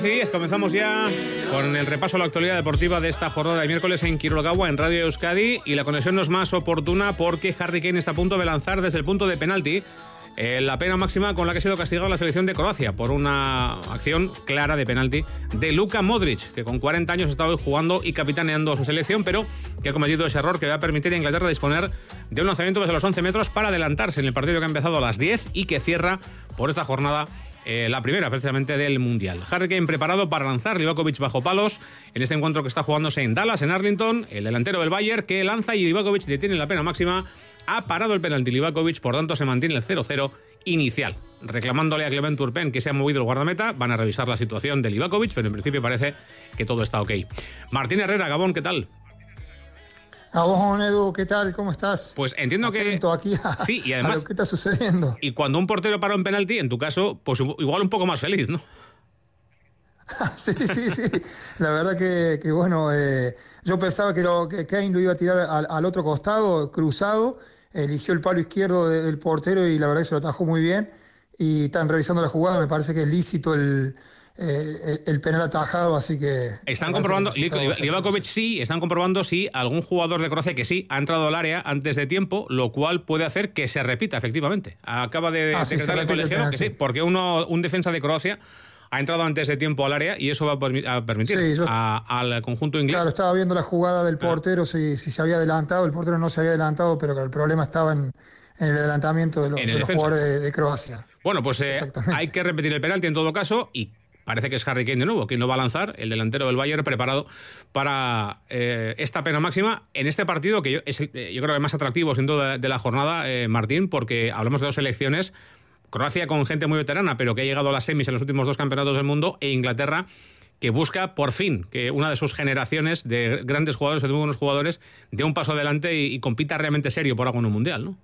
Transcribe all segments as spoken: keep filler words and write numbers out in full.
Sí, comenzamos ya con el repaso a la actualidad deportiva de esta jornada de miércoles en Kirogawa, en Radio Euskadi, y la conexión no es más oportuna porque Harry Kane está a punto de lanzar desde el punto de penalti eh, la pena máxima con la que ha sido castigada la selección de Croacia por una acción clara de penalti de Luka Modric, que con cuarenta años está hoy jugando y capitaneando a su selección, pero que ha cometido ese error que va a permitir a Inglaterra disponer de un lanzamiento desde los once metros para adelantarse en el partido que ha empezado a las diez y que cierra por esta jornada Eh, la primera precisamente del Mundial. Harry Kane preparado para lanzar, Livakovic bajo palos en este encuentro que está jugándose en Dallas, en Arlington. El delantero del Bayern que lanza y Livakovic detiene la pena máxima. Ha parado el penalti Livakovic, por tanto se mantiene el cero cero inicial. Reclamándole a Clement Turpin que se ha movido el guardameta, van a revisar la situación de Livakovic, pero en principio parece que todo está ok. Martín Herrera, Gabón, ¿qué tal? A vos, Edu, ¿qué tal? ¿Cómo estás? Pues entiendo Atento que... aquí a, sí, y además, a lo que está sucediendo. Y cuando un portero para un penalti, en tu caso, pues igual un poco más feliz, ¿no? sí, sí, sí. La verdad que, que bueno, eh, yo pensaba que, lo, que Kane lo iba a tirar al, al otro costado, cruzado. Eligió el palo izquierdo de, del portero y la verdad que se lo atajó muy bien. Y están revisando la jugada, me parece que es lícito el... Eh, el, el penal atajado, así que... Están comprobando, Livakovic sí, están comprobando si algún jugador de Croacia que sí ha entrado al área antes de tiempo, lo cual puede hacer que se repita, efectivamente. Acaba de ah, decretar sí, el colegiado que sí, sí, porque uno, un defensa de Croacia ha entrado antes de tiempo al área y eso va a permitir sí, yo, a, al conjunto inglés. Claro, estaba viendo la jugada del portero, ah. si, si se había adelantado, el portero no se había adelantado, pero el problema estaba en, en el adelantamiento de los, de los jugadores de, de Croacia. Bueno, pues eh, hay que repetir el penalti en todo caso y parece que es Harry Kane de nuevo quien lo va a lanzar, el delantero del Bayern preparado para eh, esta pena máxima en este partido que yo, es, eh, yo creo que es más atractivo sin duda de la jornada, eh, Martín, porque hablamos de dos selecciones, Croacia con gente muy veterana pero que ha llegado a las semis en los últimos dos campeonatos del mundo, e Inglaterra que busca por fin que una de sus generaciones de grandes jugadores, de muy buenos jugadores, dé un paso adelante y, y compita realmente serio por algo en un mundial, ¿no?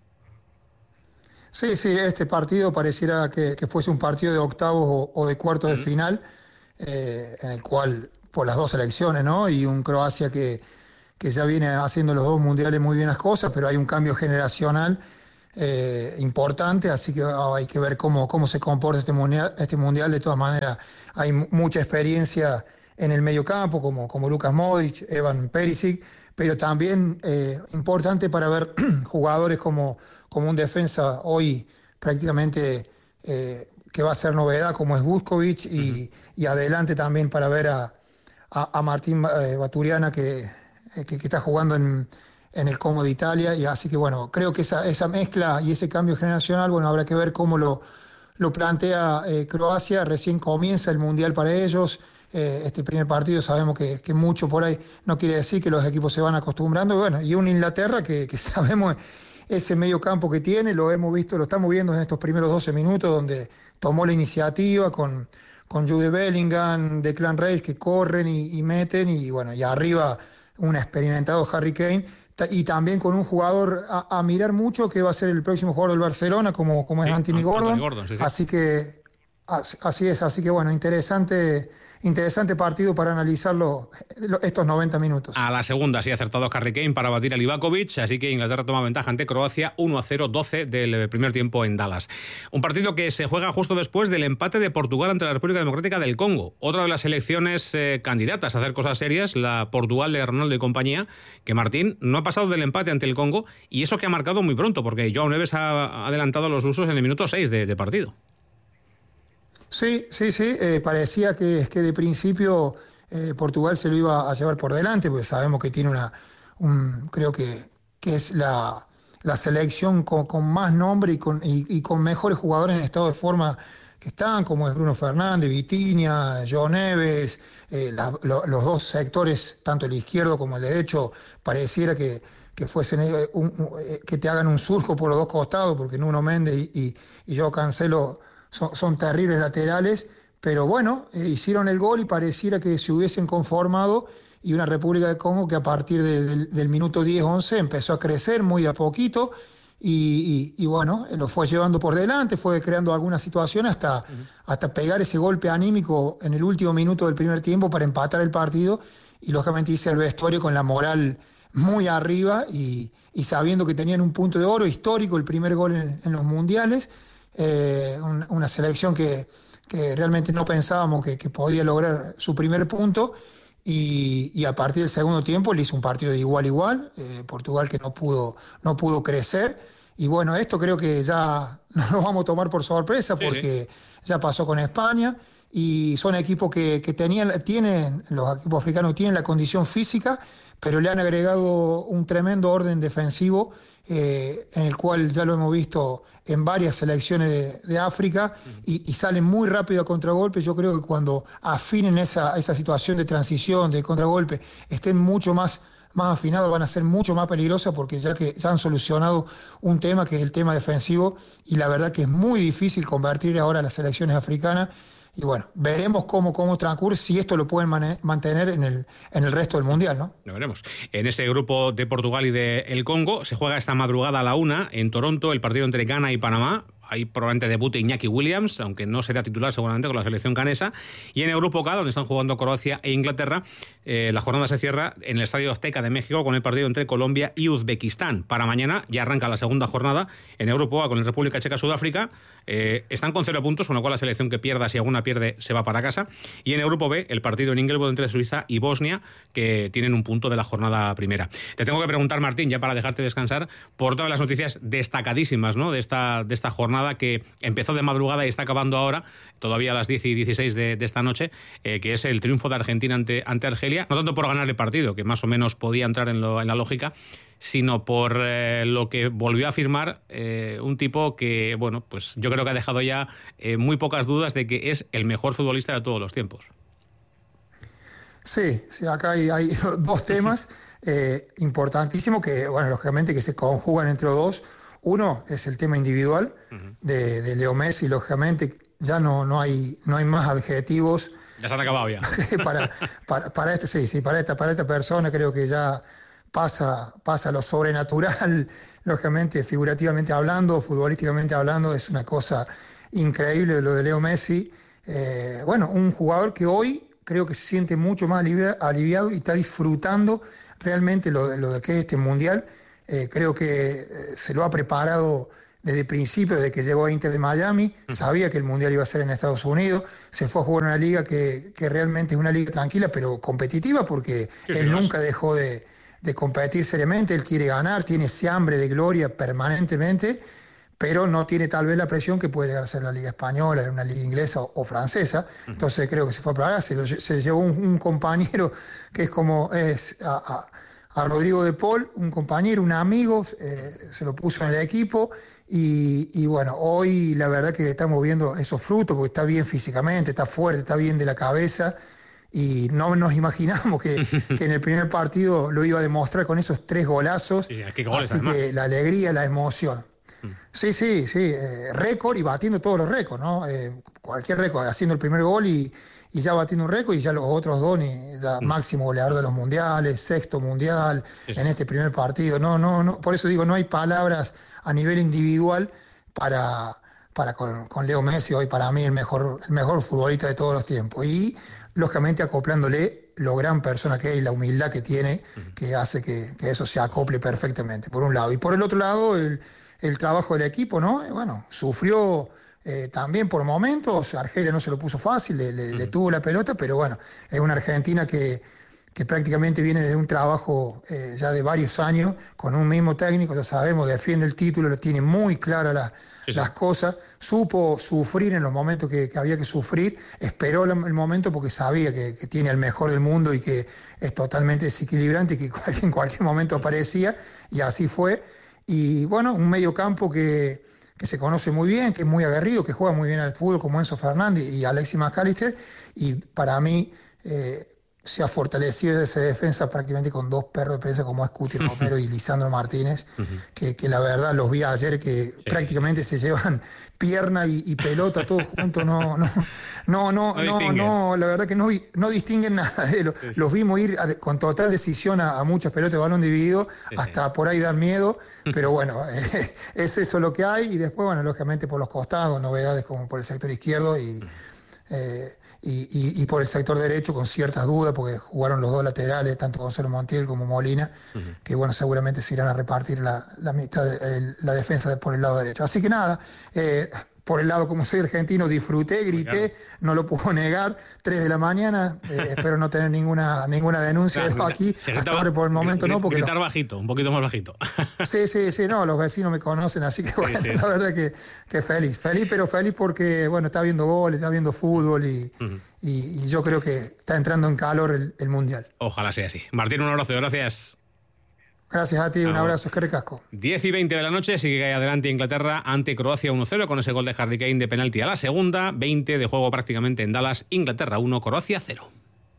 Sí, sí, este partido pareciera que, que fuese un partido de octavos o, o de cuartos de final, eh, en el cual, por las dos selecciones, ¿no? Y un Croacia que, que ya viene haciendo los dos mundiales muy bien las cosas, pero hay un cambio generacional eh, importante, así que oh, hay que ver cómo, cómo se comporta este mundial, este mundial. De todas maneras, hay m- mucha experiencia en el mediocampo, como, como Luka Modric, Evan Perisic, pero también eh, importante para ver jugadores como, como un defensa hoy prácticamente eh, que va a ser novedad, como es Vuskovic, y, uh-huh. y adelante también para ver a, a, a Martín eh, Baturiana, que, que, que está jugando en, en el Como de Italia, y así que bueno, creo que esa, esa mezcla y ese cambio generacional, bueno, habrá que ver cómo lo, lo plantea eh, Croacia. Recién comienza el Mundial para ellos. Eh, este primer partido sabemos que, que mucho por ahí no quiere decir que los equipos se van acostumbrando, y bueno, y una Inglaterra que, que sabemos ese medio campo que tiene, lo hemos visto, lo estamos viendo en estos primeros doce minutos, donde tomó la iniciativa con, con Jude Bellingham, Declan Rice, que corren y, y meten, y bueno, y arriba un experimentado Harry Kane, y también con un jugador a, a mirar mucho, que va a ser el próximo jugador del Barcelona, como, como es sí, Anthony Gordon, Anthony Gordon sí, sí. así que así es, así que bueno, interesante Interesante partido para analizarlo estos noventa minutos. A la segunda sí ha acertado Harry Kane para batir a Livakovic, así que Inglaterra toma ventaja ante Croacia uno a cero, doce del primer tiempo en Dallas. Un partido que se juega justo después del empate de Portugal ante la República Democrática del Congo. Otra de las selecciones eh, candidatas a hacer cosas serias, la Portugal de Ronaldo y compañía, que Martín no ha pasado del empate ante el Congo, y eso que ha marcado muy pronto, porque Joao Neves ha adelantado los usos en el minuto seis de, de partido. Sí, sí, sí, eh, parecía que, que de principio eh, Portugal se lo iba a llevar por delante, porque sabemos que tiene una, un, creo que, que es la, la selección con, con más nombre y con, y, y con mejores jugadores en estado de forma que están, como es Bruno Fernández, Vitinha, Joao Neves, eh, la, lo, los dos sectores, tanto el izquierdo como el derecho, pareciera que, que fuesen un, un, que te hagan un surco por los dos costados, porque Nuno Méndez y, y, y Joao Cancelo Son, son terribles laterales, pero bueno, eh, hicieron el gol y pareciera que se hubiesen conformado, y una República de Congo que a partir de, de, del minuto diez once empezó a crecer muy a poquito y, y, y bueno, lo fue llevando por delante, fue creando alguna situación hasta, uh-huh. hasta pegar ese golpe anímico en el último minuto del primer tiempo para empatar el partido, y lógicamente hice el vestuario con la moral muy arriba y, y sabiendo que tenían un punto de oro histórico, el primer gol en, en los mundiales. Eh, un, una selección que, que realmente no pensábamos que, que podía lograr su primer punto. Y, y a partir del segundo tiempo le hizo un partido de igual a igual, eh, Portugal que no pudo, no pudo crecer, y bueno, esto creo que ya no lo vamos a tomar por sorpresa porque sí, sí. ya pasó con España, y son equipos que, que tenían, tienen, los equipos africanos tienen la condición física, pero le han agregado un tremendo orden defensivo, eh, en el cual ya lo hemos visto en varias selecciones de, de África, y, y salen muy rápido a contragolpe. Yo creo que cuando afinen esa, esa situación de transición, de contragolpe, estén mucho más, más afinados, van a ser mucho más peligrosas, porque ya que ya han solucionado un tema que es el tema defensivo, y la verdad que es muy difícil convertir ahora a las selecciones africanas. Y bueno, veremos cómo, cómo transcurre, si esto lo pueden man- mantener en el, en el resto del Mundial, ¿no? Lo veremos. En ese grupo de Portugal y de el Congo se juega esta madrugada a la una en Toronto el partido entre Ghana y Panamá. Ahí probablemente debute Iñaki Williams, aunque no será titular seguramente con la selección ganesa. Y en el grupo K, donde están jugando Croacia e Inglaterra, eh, la jornada se cierra en el Estadio Azteca de México con el partido entre Colombia y Uzbekistán. Para mañana ya arranca la segunda jornada en el grupo A con el República Checa-Sudáfrica. Eh, están con cero puntos, con lo cual la selección que pierda, si alguna pierde, se va para casa. Y en el grupo B, el partido en Inglewood entre Suiza y Bosnia, que tienen un punto de la jornada primera. Te tengo que preguntar, Martín, ya para dejarte descansar, por todas las noticias destacadísimas, ¿no?, de esta, de esta jornada que empezó de madrugada y está acabando ahora, todavía a las diez y dieciséis de, de esta noche, eh, que es el triunfo de Argentina ante, ante Argelia, no tanto por ganar el partido, que más o menos podía entrar en, lo, en la lógica, sino por eh, lo que volvió a afirmar eh, un tipo que, bueno, pues yo creo que ha dejado ya eh, muy pocas dudas de que es el mejor futbolista de todos los tiempos. Sí, sí, acá hay, hay dos temas eh, importantísimos que, bueno, lógicamente que se conjugan entre los dos. Uno es el tema individual uh-huh. de, de Leo Messi, lógicamente ya no, no, hay, no hay más adjetivos. Ya se han acabado ya. para, para, para, este, sí, sí, para, esta, para esta persona creo que ya pasa, pasa lo sobrenatural, lógicamente, figurativamente hablando, futbolísticamente hablando, es una cosa increíble lo de Leo Messi. Eh, bueno, un jugador que hoy creo que se siente mucho más alivia, aliviado y está disfrutando realmente lo, lo de que es este Mundial. Eh, creo que eh, se lo ha preparado desde el principio, desde que llegó a Inter de Miami, uh-huh. sabía que el Mundial iba a ser en Estados Unidos, se fue a jugar en una liga que, que realmente es una liga tranquila, pero competitiva, porque sí, él sí, nunca dejó de, de competir seriamente, él quiere ganar, tiene ese hambre de gloria permanentemente, pero no tiene tal vez la presión que puede llegar a ser la liga española, una liga inglesa o, o francesa. Uh-huh. Entonces creo que se fue a probar, se, se llevó un, un compañero que es como es a, a, a Rodrigo de Paul, un compañero, un amigo, eh, se lo puso en el equipo y, y bueno, hoy la verdad que estamos viendo esos frutos porque está bien físicamente, está fuerte, está bien de la cabeza y no nos imaginamos que, que en el primer partido lo iba a demostrar con esos tres golazos, sí, qué goles, así además. Que la alegría, la emoción. Sí, sí, sí, eh, récord y batiendo todos los récords, ¿no? Eh, cualquier récord, haciendo el primer gol y, y ya batiendo un récord y ya los otros dos, ni, ya máximo goleador de los mundiales, sexto mundial Eso. en este primer partido. No, no, no, por eso digo, no hay palabras a nivel individual para, para con, con Leo Messi, hoy para mí el mejor, el mejor futbolista de todos los tiempos. Y lógicamente acoplándole lo gran persona que es y la humildad que tiene, uh-huh. que hace que, que eso se acople perfectamente, por un lado. Y por el otro lado, el el trabajo del equipo, ¿no? Bueno, sufrió eh, también por momentos, Argelia no se lo puso fácil, le, le, uh-huh. le tuvo la pelota, pero bueno, es una Argentina que, que prácticamente viene de un trabajo eh, ya de varios años, con un mismo técnico, ya sabemos, defiende el título, lo tiene muy claras la, sí, las sí. cosas, supo sufrir en los momentos que, que había que sufrir, esperó el, el momento porque sabía que, que tiene al mejor del mundo y que es totalmente desequilibrante y que en cualquier momento aparecía, y así fue. Y bueno, un medio campo que, que se conoce muy bien, que es muy aguerrido, que juega muy bien al fútbol como Enzo Fernández y Alexis McAllister, y para mí eh, se ha fortalecido esa defensa prácticamente con dos perros de prensa como es Cuti Romero y Lisandro Martínez, uh-huh. que, que la verdad los vi ayer que sí. prácticamente se llevan pierna y, y pelota todos juntos, no, no, no, no, no, no, no, la verdad que no, no distinguen nada, eh, los, sí, sí. los vimos ir a, con total decisión a, a muchas pelotas de balón dividido, sí, hasta sí. por ahí dan miedo, pero bueno, eh, es eso lo que hay, y después, bueno, lógicamente por los costados, novedades como por el sector izquierdo y... Eh, Y, y, y por el sector derecho con ciertas dudas porque jugaron los dos laterales, tanto Gonzalo Montiel como Molina, uh-huh. que bueno, seguramente se irán a repartir la, la mitad de, el, la defensa de por el lado derecho. Así que nada, eh, por el lado, como soy argentino, disfruté, grité, no lo puedo negar, tres de la mañana, eh, espero no tener ninguna ninguna denuncia Claro, de aquí, se hasta gritaba- ahora por el momento gri- no, porque gritar no. bajito, un poquito más bajito. Sí, sí, sí, no, los vecinos me conocen, así que bueno, sí. la verdad que, que feliz, feliz, pero feliz porque, bueno, está viendo goles, está viendo fútbol y, y, y yo creo que está entrando en calor el, el Mundial. Ojalá sea así. Martín, un abrazo, gracias. Gracias a ti, un Chao. abrazo, que recasco. diez y veinte de la noche, sigue adelante Inglaterra ante Croacia uno cero con ese gol de Harry Kane de penalti a la segunda, veinte de juego prácticamente en Dallas, Inglaterra uno, Croacia cero.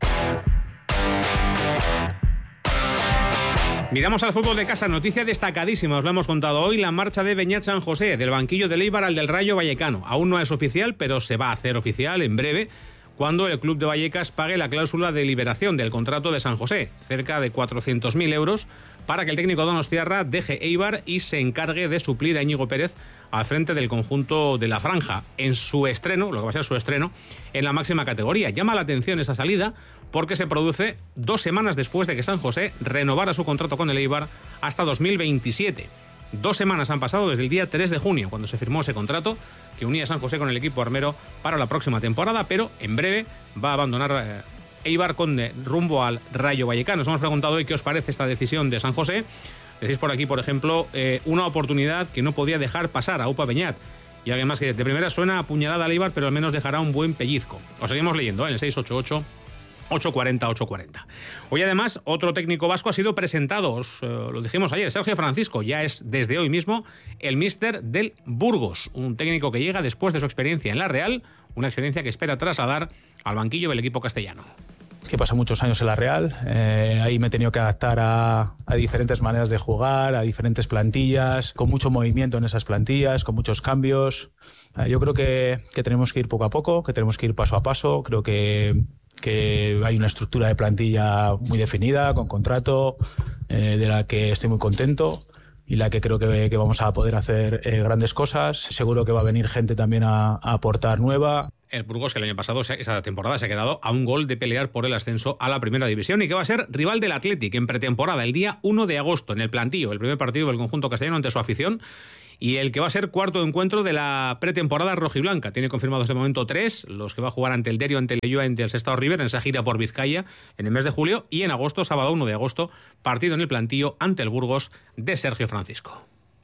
Miramos al fútbol de casa, noticia destacadísima, os lo hemos contado hoy, la marcha de Beñat San José, del banquillo del Eibar al del Rayo Vallecano. Aún no es oficial, pero se va a hacer oficial en breve, cuando el club de Vallecas pague la cláusula de liberación del contrato de San José, cerca de cuatrocientos mil euros, para que el técnico donostiarra deje Eibar y se encargue de suplir a Íñigo Pérez al frente del conjunto de la Franja, en su estreno, lo que va a ser su estreno, en la máxima categoría. Llama la atención esa salida porque se produce dos semanas después de que San José renovara su contrato con el Eibar hasta dos mil veintisiete. Dos semanas han pasado desde el día tres de junio, cuando se firmó ese contrato que unía a San José con el equipo armero para la próxima temporada, pero en breve va a abandonar eh, Eibar con eh, rumbo al Rayo Vallecano. Nos hemos preguntado hoy qué os parece esta decisión de San José. Decís por aquí, por ejemplo, eh, una oportunidad que no podía dejar pasar a Upa Beñat. Y alguien más que de primera suena apuñalada al Eibar, pero al menos dejará un buen pellizco. Os seguimos leyendo ¿eh? en el seis ocho ocho, ocho cuatro cero, ocho cuatro cero. Hoy además otro técnico vasco ha sido presentado, os, eh, lo dijimos ayer, Sergio Francisco, ya es desde hoy mismo el míster del Burgos, un técnico que llega después de su experiencia en la Real, una experiencia que espera trasladar al banquillo del equipo castellano. Que pasé muchos años en la Real, eh, ahí me he tenido que adaptar a, a diferentes maneras de jugar, a diferentes plantillas, con mucho movimiento en esas plantillas, con muchos cambios. Eh, yo creo que, que tenemos que ir poco a poco, que tenemos que ir paso a paso, creo que, que hay una estructura de plantilla muy definida, con contrato, eh, de la que estoy muy contento y la que creo que, que vamos a poder hacer eh, grandes cosas. Seguro que va a venir gente también a, a aportar nueva. El Burgos, que el año pasado, esa temporada, se ha quedado a un gol de pelear por el ascenso a la primera división y que va a ser rival del Athletic en pretemporada el día uno de agosto en el plantillo, el primer partido del conjunto castellano ante su afición y el que va a ser cuarto encuentro de la pretemporada rojiblanca. Tiene confirmados de momento tres, los que va a jugar ante el Derio, ante el Leyoa, ante el Sestao River en esa gira por Vizcaya en el mes de julio y en agosto, sábado uno de agosto, partido en el plantillo ante el Burgos de Sergio Francisco.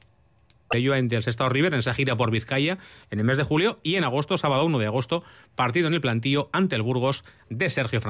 Leyoa ante el Sestao River en esa gira por Vizcaya en el mes de julio y en agosto, sábado uno de agosto, partido en el plantillo ante el Burgos de Sergio Francisco.